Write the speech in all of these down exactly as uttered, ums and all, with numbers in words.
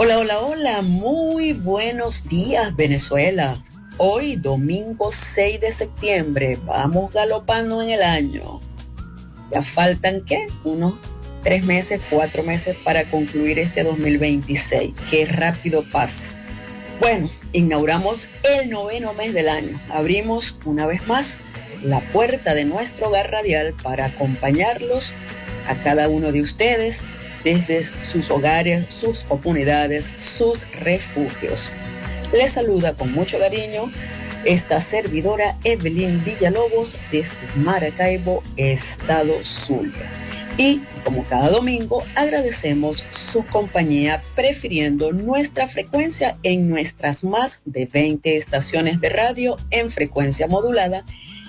Hola, hola, hola, muy buenos días Venezuela. Hoy domingo seis de septiembre, vamos galopando en el año. Ya faltan, ¿qué? Unos tres meses, cuatro meses para concluir este dos mil veintiséis. Qué rápido pasa. Bueno, inauguramos el noveno mes del año. Abrimos una vez más la puerta de nuestro hogar radial para acompañarlos a cada uno de ustedes desde sus hogares, sus comunidades, sus refugios. Les saluda con mucho cariño esta servidora Evelyn Villalobos desde Maracaibo, Estado Zulia. Y como cada domingo agradecemos su compañía prefiriendo nuestra frecuencia en nuestras más de veinte estaciones de radio en frecuencia modulada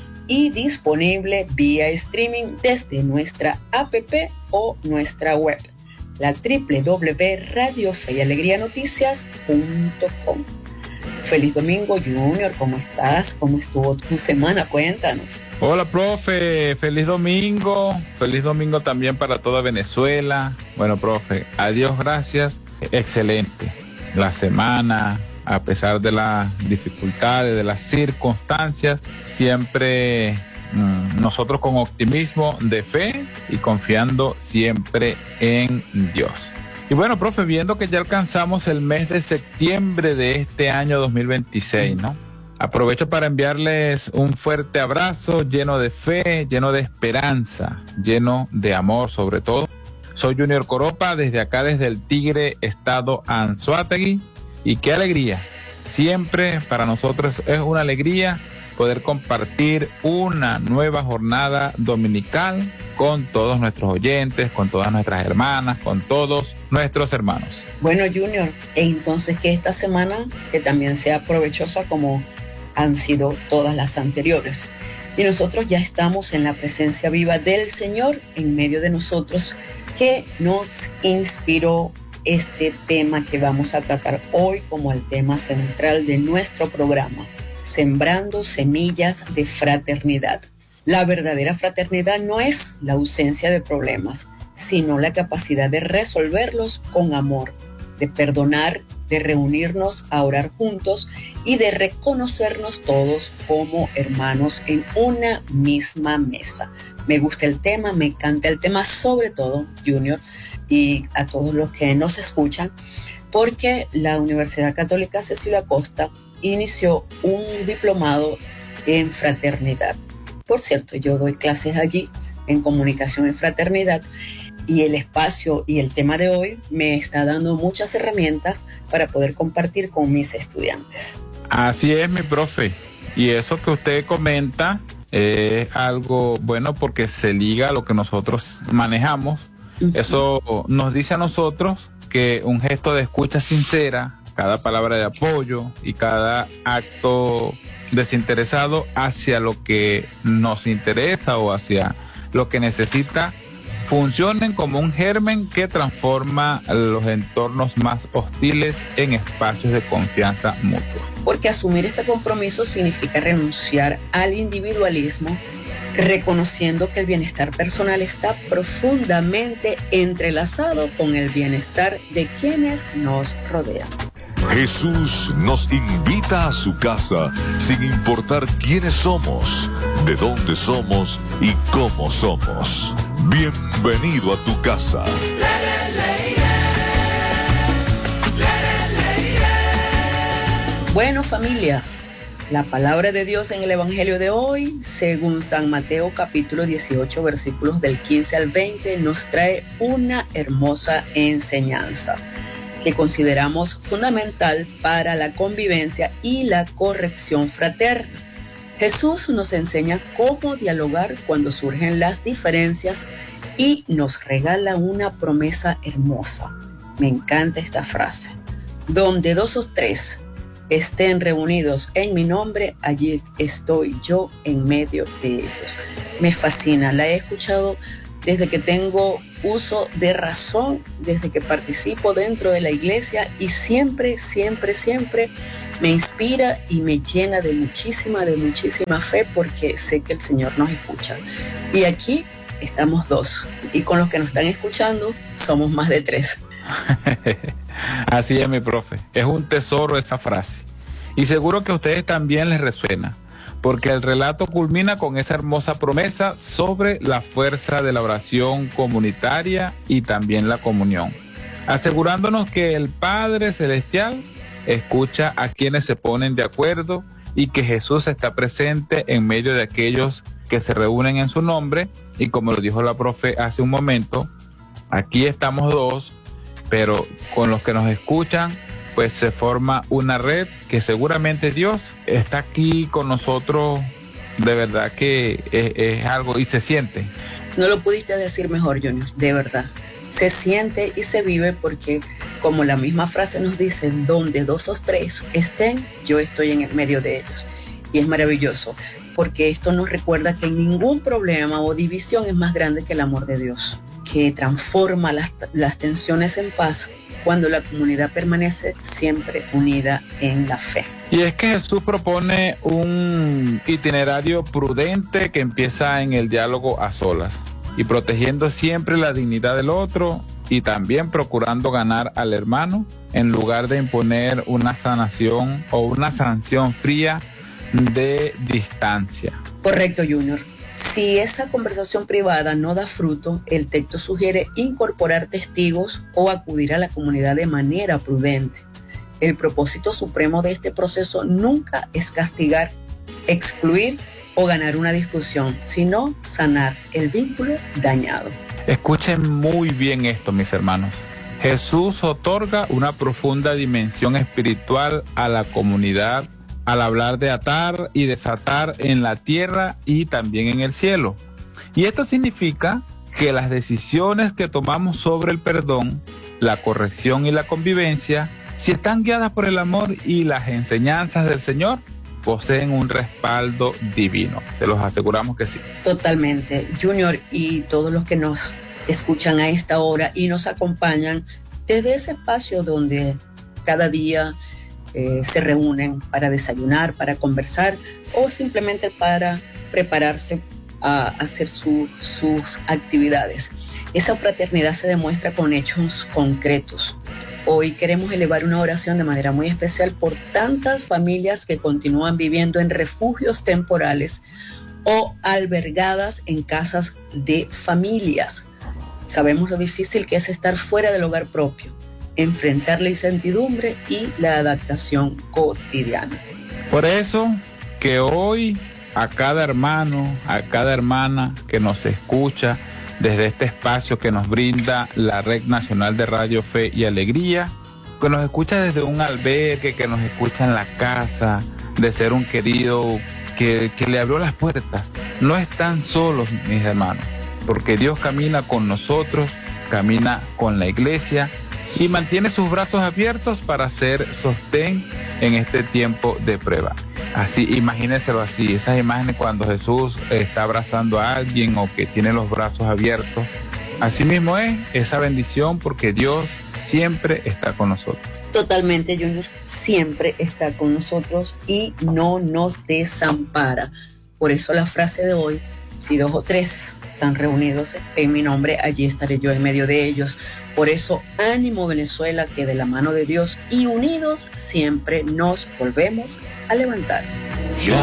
y disponible vía streaming desde nuestra app o nuestra web, la doble u doble u doble u punto radio fe y alegría noticias punto com. Feliz domingo, Junior, ¿cómo estás? ¿Cómo estuvo tu semana? Cuéntanos. Hola, profe, feliz domingo, feliz domingo también para toda Venezuela. Bueno, profe, a Dios gracias, excelente. La semana, a pesar de las dificultades, de las circunstancias, siempre mmm, nosotros con optimismo de fe y confiando siempre en Dios. Y bueno, profe, viendo que ya alcanzamos el mes de septiembre de este año dos mil veintiséis, ¿no? Aprovecho para enviarles un fuerte abrazo lleno de fe, lleno de esperanza, lleno de amor sobre todo. Soy Junior Coropa, desde acá, desde el Tigre, estado Anzoátegui, y qué alegría. Siempre para nosotros es una alegría poder compartir una nueva jornada dominical con todos nuestros oyentes, con todas nuestras hermanas, con todos nuestros hermanos. Bueno, Junior, entonces que esta semana que también sea provechosa como han sido todas las anteriores. Y nosotros ya estamos en la presencia viva del Señor en medio de nosotros, que nos inspiró este tema que vamos a tratar hoy como el tema central de nuestro programa: sembrando semillas de fraternidad. La verdadera fraternidad no es la ausencia de problemas, sino la capacidad de resolverlos con amor, de perdonar, de reunirnos a orar juntos y de reconocernos todos como hermanos en una misma mesa. Me gusta el tema, me encanta el tema, sobre todo, Junior, y a todos los que nos escuchan, porque la Universidad Católica Cecilio Acosta inició un diplomado en fraternidad. Por cierto, yo doy clases allí en comunicación en fraternidad, y el espacio y el tema de hoy me está dando muchas herramientas para poder compartir con mis estudiantes. Así es, mi profe. Y eso que usted comenta es algo bueno porque se liga a lo que nosotros manejamos. Uh-huh. Eso nos dice a nosotros que un gesto de escucha sincera, cada palabra de apoyo y cada acto desinteresado hacia lo que nos interesa o hacia lo que necesita, funcionen como un germen que transforma los entornos más hostiles en espacios de confianza mutua. Porque asumir este compromiso significa renunciar al individualismo, reconociendo que el bienestar personal está profundamente entrelazado con el bienestar de quienes nos rodean. Jesús nos invita a su casa sin importar quiénes somos, de dónde somos y cómo somos. Bienvenido a tu casa. Bueno, familia, la palabra de Dios en el Evangelio de hoy, según San Mateo capítulo dieciocho, versículos del quince al veinte, nos trae una hermosa enseñanza que consideramos fundamental para la convivencia y la corrección fraterna. Jesús nos enseña cómo dialogar cuando surgen las diferencias y nos regala una promesa hermosa. Me encanta esta frase: donde dos o tres estén reunidos en mi nombre, allí estoy yo en medio de ellos. Me fascina, la he escuchado desde que tengo uso de razón, desde que participo dentro de la iglesia, y siempre, siempre, siempre me inspira y me llena de muchísima, de muchísima fe, porque sé que el Señor nos escucha. Y aquí estamos dos, y con los que nos están escuchando somos más de tres. Así es, mi profe. Es un tesoro esa frase. Y seguro que a ustedes también les resuena, porque el relato culmina con esa hermosa promesa sobre la fuerza de la oración comunitaria y también la comunión, asegurándonos que el Padre Celestial escucha a quienes se ponen de acuerdo y que Jesús está presente en medio de aquellos que se reúnen en su nombre. Y como lo dijo la profe hace un momento, aquí estamos dos, pero con los que nos escuchan, pues se forma una red que seguramente Dios está aquí con nosotros. De verdad que es, es algo y se siente. No lo pudiste decir mejor, Junior, de verdad. Se siente y se vive porque, como la misma frase nos dice, donde dos o tres estén, yo estoy en el medio de ellos. Y es maravilloso, porque esto nos recuerda que ningún problema o división es más grande que el amor de Dios, que transforma las, las tensiones en paz cuando la comunidad permanece siempre unida en la fe. Y es que Jesús propone un itinerario prudente que empieza en el diálogo a solas y protegiendo siempre la dignidad del otro y también procurando ganar al hermano en lugar de imponer una sanación o una sanción fría de distancia. Correcto, Junior. Si esa conversación privada no da fruto, el texto sugiere incorporar testigos o acudir a la comunidad de manera prudente. El propósito supremo de este proceso nunca es castigar, excluir o ganar una discusión, sino sanar el vínculo dañado. Escuchen muy bien esto, mis hermanos. Jesús otorga una profunda dimensión espiritual a la comunidad al hablar de atar y desatar en la tierra y también en el cielo. Y esto significa que las decisiones que tomamos sobre el perdón, la corrección y la convivencia, si están guiadas por el amor y las enseñanzas del Señor, poseen un respaldo divino. Se los aseguramos que sí. Totalmente, Junior, y todos los que nos escuchan a esta hora y nos acompañan desde ese espacio donde cada día Eh, se reúnen para desayunar, para conversar o simplemente para prepararse a hacer su, sus actividades. Esa fraternidad se demuestra con hechos concretos. Hoy queremos elevar una oración de manera muy especial por tantas familias que continúan viviendo en refugios temporales o albergadas en casas de familias. Sabemos lo difícil que es estar fuera del hogar propio, enfrentar la incertidumbre y la adaptación cotidiana. Por eso que hoy a cada hermano, a cada hermana que nos escucha desde este espacio que nos brinda la Red Nacional de Radio Fe y Alegría, que nos escucha desde un albergue, que nos escucha en la casa, de ser un querido que, que le abrió las puertas, no están solos, mis hermanos, porque Dios camina con nosotros, camina con la iglesia y mantiene sus brazos abiertos para ser sostén en este tiempo de prueba. Así, imagínenselo así, esas imágenes cuando Jesús está abrazando a alguien o que tiene los brazos abiertos. Así mismo es esa bendición porque Dios siempre está con nosotros. Totalmente, Junior, siempre está con nosotros y no nos desampara. Por eso la frase de hoy, si dos o tres están reunidos en mi nombre, allí estaré yo en medio de ellos. Por eso, ánimo Venezuela, que de la mano de Dios y unidos siempre nos volvemos a levantar.